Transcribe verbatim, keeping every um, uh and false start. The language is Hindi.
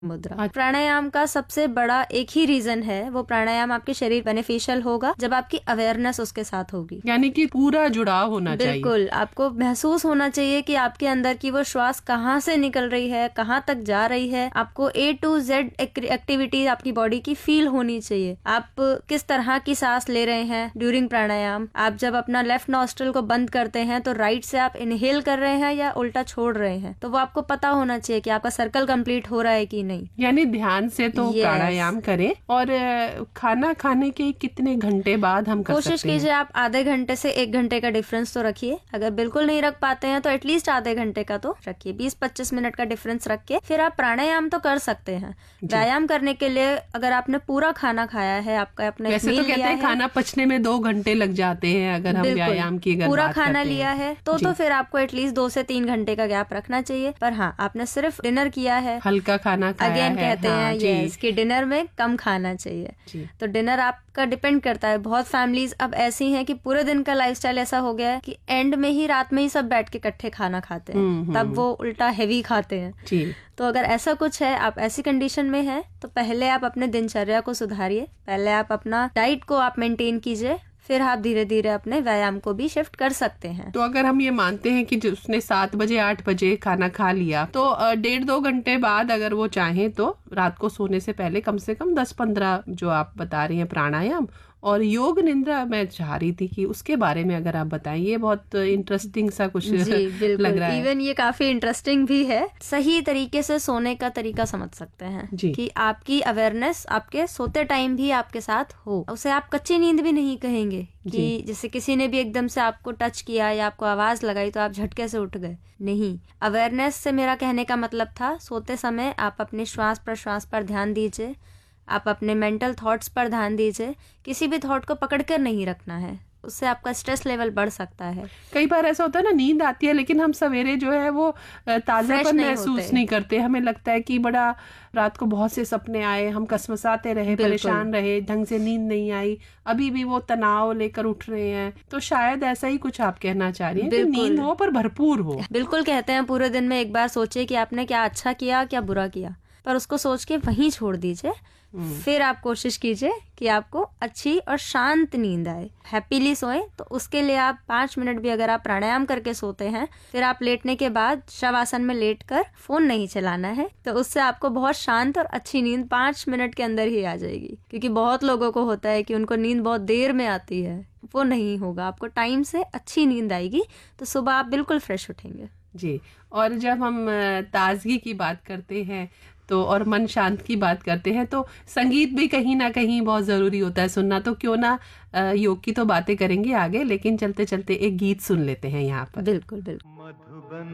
मुद्रा। प्राणायाम का सबसे बड़ा एक ही रीजन है, वो प्राणायाम आपके शरीर बेनिफिशियल होगा जब आपकी अवेयरनेस उसके साथ होगी, यानी कि पूरा जुड़ाव होना चाहिए। बिल्कुल, आपको महसूस होना चाहिए कि आपके अंदर की वो श्वास कहाँ से निकल रही है, कहाँ तक जा रही है। आपको ए टू जेड एक्टिविटी आपकी बॉडी की फील होनी चाहिए। आप किस तरह की सांस ले रहे हैं ड्यूरिंग प्राणायाम। आप जब अपना लेफ्ट नॉस्ट्रल को बंद करते हैं तो राइट से आप इनहेल कर रहे हैं या उल्टा छोड़ रहे हैं, तो वो आपको पता होना चाहिए कि आपका सर्कल कंप्लीट हो रहा है कि नहीं। यानी ध्यान से तो yes. प्राणायाम करें। और खाना खाने के कितने घंटे बाद हम कर कोशिश कीजिए आप आधे घंटे से एक घंटे का डिफरेंस तो रखिए। अगर बिल्कुल नहीं रख पाते हैं तो एटलीस्ट आधे घंटे का तो रखिए। बीस पच्चीस मिनट का डिफरेंस रख के फिर आप प्राणायाम तो कर सकते हैं। व्यायाम करने के लिए अगर आपने पूरा खाना खाया है, आपका अपने वैसे तो कहते हैं खाना पचने में दो घंटे लग जाते हैं अगर हम व्यायाम की अगर पूरा खाना लिया है तो तो फिर आपको एटलीस्ट दो से तीन घंटे का गैप रखना चाहिए। पर हाँ, आपने सिर्फ डिनर किया है, हल्का खाना खाया अगेन है, कहते हाँ, हैं यस कि डिनर में कम खाना चाहिए। तो डिनर आपका डिपेंड करता है। बहुत फैमिलीज अब ऐसी हैं कि पूरे दिन का लाइफस्टाइल ऐसा हो गया है कि एंड में ही रात में ही सब बैठ के इकट्ठे खाना खाते हैं, तब वो उल्टा हेवी खाते हैं। तो अगर ऐसा कुछ है, आप ऐसी कंडीशन में हैं, तो पहले आप अपने दिनचर्या को सुधारिए। पहले आप अपना डाइट को आप मेंटेन कीजिए, फिर आप धीरे धीरे अपने व्यायाम को भी शिफ्ट कर सकते हैं। तो अगर हम ये मानते हैं कि उसने सात बजे आठ बजे खाना खा लिया, तो डेढ़ दो घंटे बाद अगर वो चाहे तो रात को सोने से पहले कम से कम दस पंद्रह जो आप बता रही हैं प्राणायाम और योग निद्रा, मैं चाह रही थी कि उसके बारे में अगर आप बताएं। ये बहुत इंटरेस्टिंग सा कुछ लग रहा है। इवन ये काफी इंटरेस्टिंग भी है। सही तरीके से सोने का तरीका समझ सकते हैं कि आपकी अवेयरनेस आपके सोते टाइम भी आपके साथ हो। उसे आप कच्ची नींद भी नहीं कहेंगे कि जैसे किसी ने भी एकदम से आपको टच किया या आपको आवाज लगाई तो आप झटके से उठ गए। नहीं, अवेयरनेस से मेरा कहने का मतलब था सोते समय आप अपने श्वास प्रश्वास पर ध्यान दीजिए, आप अपने मेंटल थॉट्स पर ध्यान दीजिए। किसी भी थॉट को पकड़ कर नहीं रखना है, उससे आपका स्ट्रेस लेवल बढ़ सकता है। कई बार ऐसा होता है ना, नींद आती है लेकिन हम सवेरे जो है वो ताजापन महसूस नहीं करते। हमें लगता है कि बड़ा रात को बहुत से सपने आए, हम कसमसाते रहे, परेशान रहे, ढंग से नींद नहीं आई, अभी भी वो तनाव लेकर उठ रहे हैं। तो शायद ऐसा ही कुछ आप कहना चाह रही हैं कि नींद हो पर भरपूर हो। बिल्कुल, कहते हैं पूरे दिन में एक बार सोचिए कि आपने क्या अच्छा किया क्या बुरा किया, पर उसको सोच के वहीं छोड़ दीजिए। फिर आप कोशिश कीजिए कि आपको अच्छी और शांत नींद आए, हैप्पीली सोएं। तो उसके लिए आप पाँच मिनट भी अगर आप प्राणायाम करके सोते हैं, फिर आप लेटने के बाद शवासन में लेटकर फोन नहीं चलाना है, तो उससे आपको बहुत शांत और अच्छी नींद पाँच मिनट के अंदर ही आ जाएगी। क्योंकि बहुत लोगों को होता है कि उनको नींद बहुत देर में आती है, वो नहीं होगा। आपको टाइम से अच्छी नींद आएगी तो सुबह आप बिल्कुल फ्रेश उठेंगे। जी, और जब हम ताजगी की बात करते हैं तो और मन शांत की बात करते हैं तो संगीत भी कहीं ना कहीं बहुत जरूरी होता है सुनना। तो क्यों ना योग की तो बातें करेंगे आगे, लेकिन चलते चलते एक गीत सुन लेते हैं यहाँ पर। बिल्कुल बिल्कुल।